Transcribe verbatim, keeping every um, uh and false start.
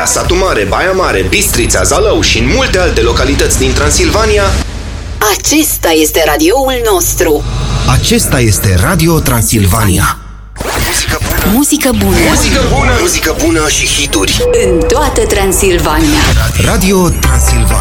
Vâlcea, Satu Mare, Baia Mare, Bistrița, Zalău și în multe alte localități din Transilvania. Acesta este radioul nostru. Acesta este Radio Transilvania. Muzică bună. Muzică bună. Muzică bună. Muzică bună și hituri. În toată Transilvania. Radio Transilvania.